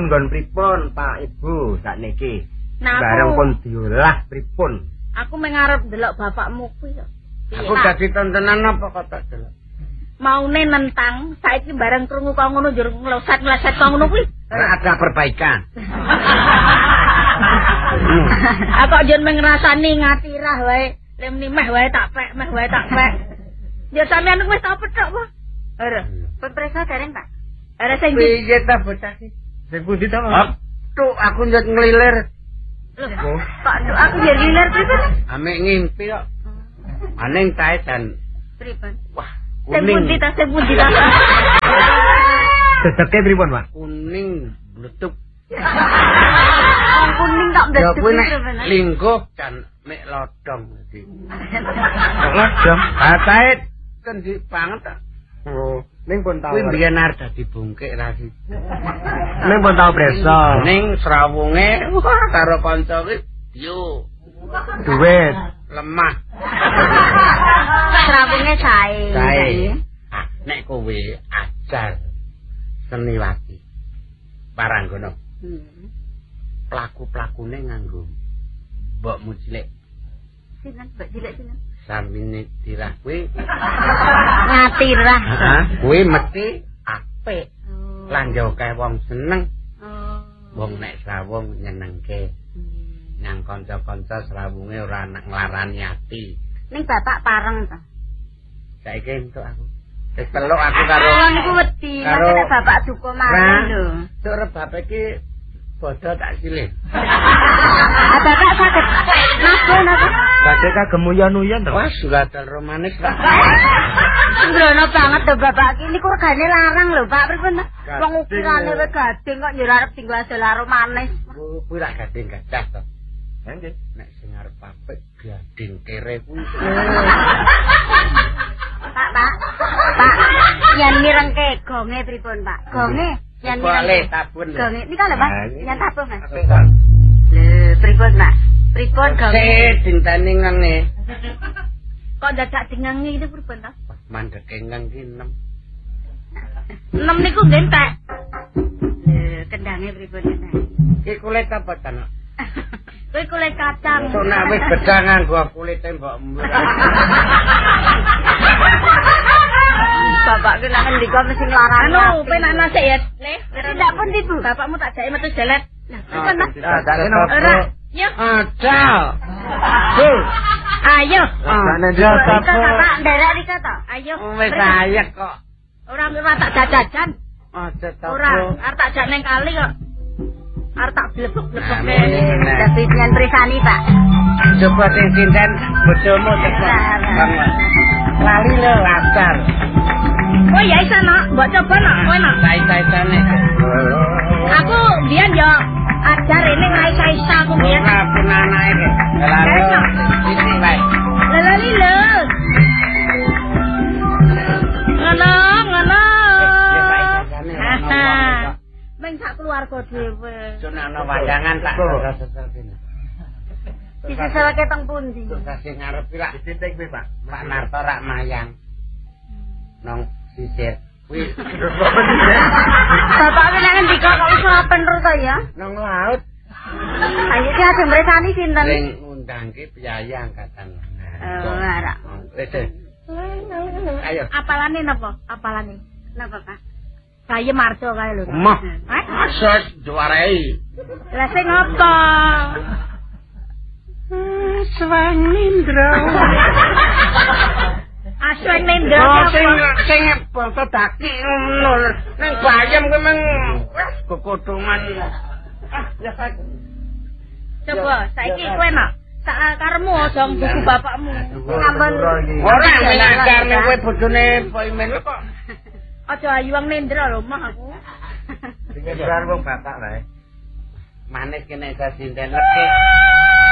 pun nggon pripun Pak Ibu sakniki? Nah, bareng pun diolah pripun? Aku mengarep delok bapakmu kuwi kok. Aku dadi tontonan apa kok tak delok? Maune nentang, saiki bareng krungu kok ngono njur ngleset-ngleset kok ngono kuwi. Ada perbaikan. Aku jen mengrasani ngatirah wae, lem meh wae tak pek, meh wae tak pek. Ya sampean wis tak petok kok. Ora, pun preso dereng, Pak. Ora sing piye ta bocah iki? Sing pundi to? Tuh aku njot nglilir. Loh, Pak, aku ya nglilir pripun? Ame ngimpi kok. Maning tae dan Pripun? wah, Sing kuning. pundi ta? Dedeke pripun, Pak? Kuning bletuk. Kuning tak Ya ndedek kuwi nek pripun? lingkuh dan mek lodong iki. Lodong. Atae kendi banget ta. Oh, ning pun tau. Kuwi mbiyen arep dadi bungkik ra sih. Ning pun tau preso. Ning srawunge wah karo kanca kuwi yo Duit. lemah. Srawunge sae. Sae. Ah, nek kowe ajar seniwati. Paranggono. Pelaku-pelakune nganggo mbokmu cilik. Sinten mbok cilik sinten? Samine dirah kuwi. Ngatirah. Heeh, kuwi mesti apik. Lan yo kae wong seneng. Wong nek srawung nyenengke. Nang kanca-kanca srawunge ora nglarani ati. Ning bapak pareng to. Saiki entuk aku. Wis teluk aku karo Kula niku wedi, karo- nek bapak duka mareng lho. Cuk rebab iki bodho tak silih. Bapak saged napa napa? Badhe kagem uyan-uyan to. Wah, suradal romanis Pak. Sembrono banget to bapak iki niku regane larang lho Pak, pripun? Gading. Wong ukirane wis gading kok nyur arep tinggal dolar manis. Kuwi lak gading gajah to. Nggih. Nek sing arep apik gading kere kuwi. Pak, yen mirengke gonge pripun Pak? Gonge yen Boleh mirengke. tabun. Gonge niku lho Pak, Nah, yen tabung Mas. Apik to. Lho, pripun Pak? Pripun gonge? Dinteni ngene. Kok dadak dengange itu pripun to? Mandeke ngeng ki 6. 6 niku ngentek. Lho, kendange pripun kendang? Ki kulit apa tan? Kuwi kulit kacang. Sonak wis bedah nganggo kulite mbokmu. Bapak ki lak ndika mesti nglarang. Anu, penana sik ya, Le. Tidak pun itu. Bapakmu tak jake metu jalet. Lah, pripun to? Ora. Yo. Ada. Ayo. Jane Ada Bapak apa? nderek rika to. Ayo. Wis ayek kok. Ora tak jajan. Ada ta. Ora, arep tak jak ning kali kok. Arep tak blebek-blebek. Nah, Dadi nyen prisani, Pak. coba sing sinten bojomu coba. Lali lho acar. Oh ya iso nak, mbok coba nak, kowe nak. Sai-saisane. Aku biyen yo ajar ini ngaisa-isa aku biyen. Ora pun anake. Lalu iki wae. Lali lho. Ngono. Meng sak keluarga dhewe. Sunana wayangan tak sesel-sesel. Diseselke teng pundi? Kasih ngarep iki lak Disinting kuwi, Pak. Pak Narto rak mayang. Nong sisir. Kuwi Bapak ki nang ndika kok iso penrut to ya? nong laut. Ayo ki ajeng mresani sinten? Sing ngundangke biaya angkatan. Ora. Wis. Ayo. Apalane napa? Apalane? Napa, Pak? Saya marco kae lho. Mah. Hah? Asos juarai. Lah sing apa? Swang Nindra. Asweng nendra. Oh, sing bangsa daki ngono. Nang bayam kuwi meng kekodongan. Ah, ya kan. Coba saiki kowe nak sak karemu aja buku bapakmu. Ngampun. Ora mengajarne kowe bojone Poimen kok. Aja ayuang nendra lho mah aku. Sing ngendran wong bapak wae. Manis kene sasinten leki.